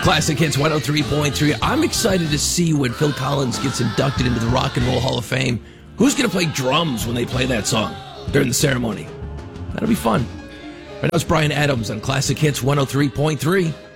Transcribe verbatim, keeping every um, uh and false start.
Classic Hits one oh three point three. I'm excited to see when Phil Collins gets inducted into the Rock and Roll Hall of Fame. Who's going to play drums when they play that song during the ceremony? That'll be fun. Right now it's Bryan Adams on Classic Hits one oh three point three.